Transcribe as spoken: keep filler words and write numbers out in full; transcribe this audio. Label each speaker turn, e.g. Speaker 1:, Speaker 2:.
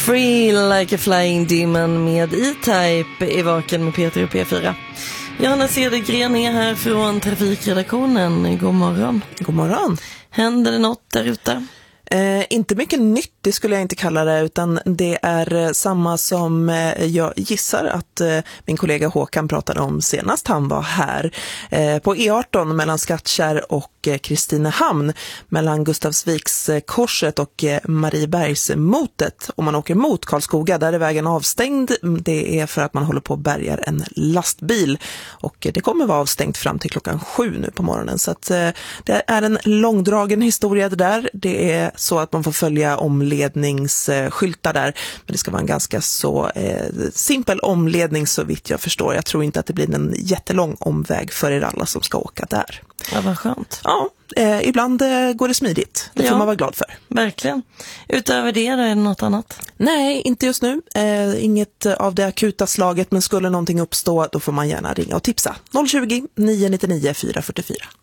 Speaker 1: Free like a flying demon med E-Type i Vaken med Peter och P fyra. Johanna Cedergren är här från trafikredaktionen. God morgon.
Speaker 2: God morgon.
Speaker 1: Händer det något där ute?
Speaker 2: Eh, inte mycket nytt, det skulle jag inte kalla det, utan det är eh, samma som eh, jag gissar att eh, min kollega Håkan pratade om senast han var här. Eh, på E arton mellan Skattkärr och eh, Kristinehamn, mellan Gustavsviks eh, korset och eh, Mariebergsmotet. Om man åker mot Karlskoga, där är vägen avstängd. Det är för att man håller på att bärga en lastbil, och eh, det kommer vara avstängt fram till klockan sju nu på morgonen. Så att, eh, det är en långdragen historia det där. Det är så att man får följa omledningsskyltar där, men det ska vara en ganska så eh, simpel omledning så vitt jag förstår. Jag tror inte att det blir en jättelång omväg för er alla som ska åka där.
Speaker 1: Ja, vad skönt.
Speaker 2: Ja, eh, ibland eh, går det smidigt. Det
Speaker 1: ja,
Speaker 2: får man vara glad för.
Speaker 1: Verkligen. Utöver det då, är det något annat?
Speaker 2: Nej, inte just nu. Eh, inget av det akuta slaget, men skulle någonting uppstå då får man gärna ringa och tipsa. noll tjugo, nio nio nio, fyra fyra fyra.